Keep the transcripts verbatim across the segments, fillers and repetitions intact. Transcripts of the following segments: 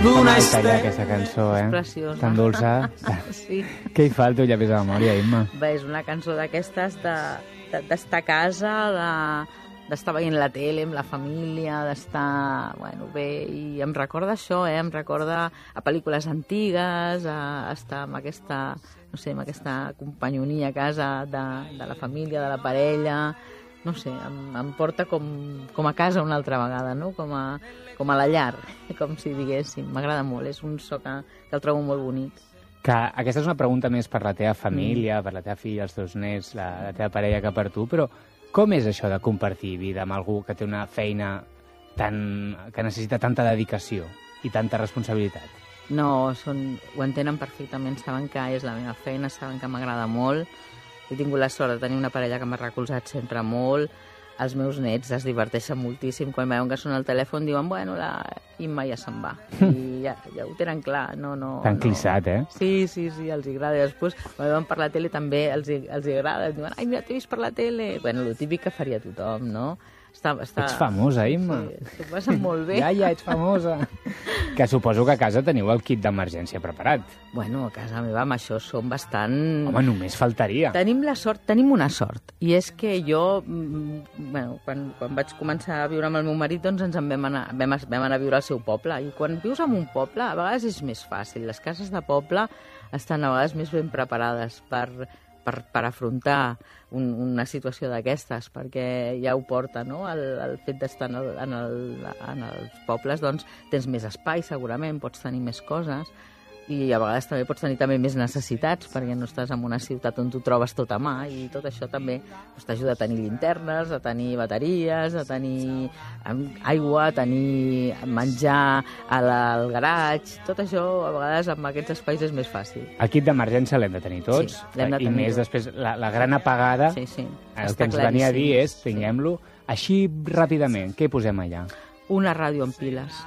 M'agrada aquesta cançó, eh? És preciosa. Tan dolça. Sí. Què hi fa al teu llapis de memòria, Imma? Bé, és una cançó d'aquestes de, de, d'estar a casa, de, d'estar veient la tele amb la família, d'estar, bueno, bé, i em recorda això, eh? Em recorda a pel·lícules antigues, a estar amb aquesta, no sé, amb aquesta companyonia a casa de, de la família, de la parella, no sé, em, em porta com, com a casa una altra vegada, no? Com a, com a la llar, com si diguéssim. M'agrada molt, és un so que, que el trobo molt bonic. Que aquesta és una pregunta més per la teva família, mm. per la teva filla, els teus nets, la, la teva parella que per tu, però com és això de compartir vida amb algú que té una feina tan, que necessita tanta dedicació i tanta responsabilitat? No, són, ho entenen perfectament, saben que és la meva feina, saben que m'agrada molt. He tingut la sort de tenir una parella que m'ha recolzat sempre molt. Els meus nets es diverteixen moltíssim. Quan veuen que sona el telèfon diuen, bueno, la Imma ja se'n va. I ja, ja ho tenen clar. No, no, Tan no. clissat, eh? Sí, sí, sí, els agrada. I després, quan veuen per la tele també els, els agrada. Diuen, ai, mira, t'he vist per la tele. Bueno, el típic que faria tothom, no? Està, està... Ets famosa, Imma. Sí, t'ho passen molt bé. Ja, ja, ets famosa. Que suposo que a casa teniu el kit d'emergència preparat. Bueno, a casa meva amb això som bastant... Home, només faltaria. Tenim la sort, tenim una sort, i és que jo, mm, bueno, quan, quan vaig començar a viure amb el meu marit, doncs ens en vam anar, vam, vam anar a viure al seu poble, i quan vius en un poble, a vegades és més fàcil. Les cases de poble estan a vegades més ben preparades per... Per, per afrontar un, una situació d'aquestes, perquè ja ho porta, no? El, el fet d'estar en, el, en, el, en els pobles, doncs tens més espai, segurament, pots tenir més coses, i a vegades també pots tenir també més necessitats, perquè no estàs en una ciutat on tu trobes tot a mà, i tot això també doncs, t'ajuda a tenir linternes, a tenir bateries, a tenir aigua, a tenir menjar a la, al garatge. Tot això, a vegades, amb aquests espais és més fàcil. El kit d'emergència l'hem de tenir tots, sí, l'hem de tenir i més tots. Després la, la gran apagada, sí, sí. el Està que ens venia a dir és, sí. tinguem-lo, així ràpidament, què hi posem allà? Una ràdio amb piles,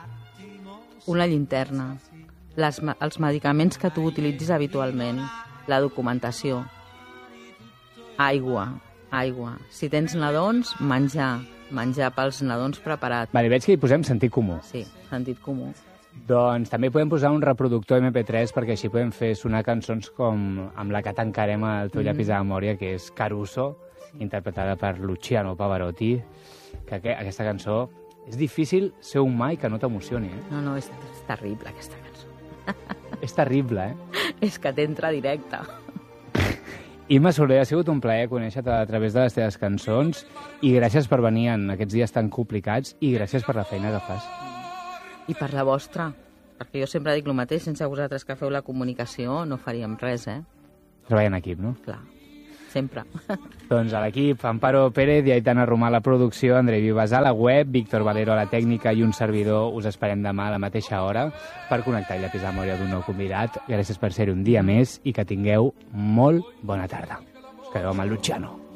una llinterna, Les, els medicaments que tu utilitzis habitualment, la documentació, aigua, aigua. Si tens nadons, menjar, menjar pels nadons preparat. Vale, veig que hi posem sentit comú. Sí, sentit comú. Doncs també podem posar un reproductor eme pe tres perquè així podem fer sonar cançons com amb la que tancarem el teu llapis de memòria, que és Caruso, interpretada per Luciano Pavarotti, que aquesta cançó és difícil ser humà i que no t'emocioni. Eh? No, no, és, és terrible aquesta cançó. És terrible, eh? És que t'entra directe. Imma Soler, ha sigut un plaer conèixer-te a través de les teves cançons i gràcies per venir en aquests dies tan complicats i gràcies per la feina que fas. I per la vostra, perquè jo sempre dic el mateix, sense vosaltres que feu la comunicació no faríem res, eh? Treballa en equip, no? Clar, sempre. Doncs a l'equip, Amparo Pérez i Aitana Romà a la producció, Andrei Vivas a la web, Víctor Valero a la tècnica i un servidor. Us esperem demà a la mateixa hora per connectar el llapis de memòria d'un nou convidat. Gràcies per ser-hi un dia més i que tingueu molt bona tarda. Us quedeu amb el Luciano.